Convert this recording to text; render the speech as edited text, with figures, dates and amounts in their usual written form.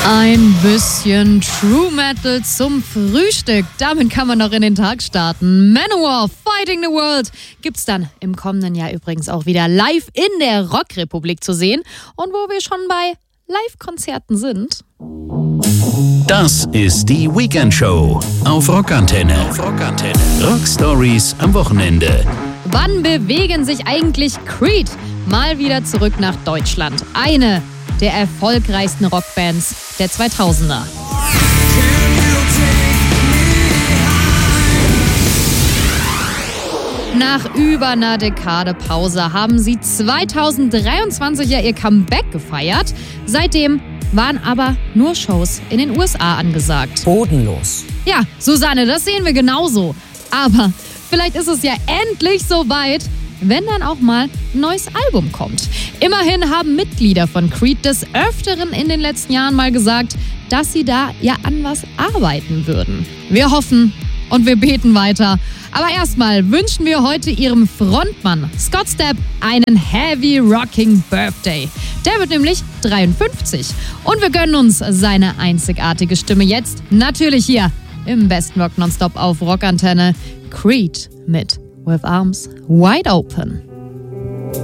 Ein bisschen True Metal zum Frühstück. Damit kann man noch in den Tag starten. Manowar, Fighting the World gibt's dann im kommenden Jahr übrigens auch wieder live in der Rockrepublik zu sehen. Und wo wir schon bei Live-Konzerten sind. Das ist die Weekend-Show auf Rockantenne. Rock-Stories am Wochenende. Wann bewegen sich eigentlich Creed mal wieder zurück nach Deutschland? Eine der erfolgreichsten Rockbands der 2000er. Nach über einer Dekade Pause haben sie 2023 ja ihr Comeback gefeiert. Seitdem waren aber nur Shows in den USA angesagt. Bodenlos. Ja, Susanne, das sehen wir genauso. Aber vielleicht ist es ja endlich soweit, wenn dann auch mal ein neues Album kommt. Immerhin haben Mitglieder von Creed des Öfteren in den letzten Jahren mal gesagt, dass sie da ja an was arbeiten würden. Wir hoffen und wir beten weiter. Aber erstmal wünschen wir heute ihrem Frontmann Scott Stapp einen Heavy Rocking Birthday. Der wird nämlich 53. Und wir gönnen uns seine einzigartige Stimme jetzt natürlich hier im besten Rock Nonstop auf Rockantenne. Creed mit With Arms Wide Open.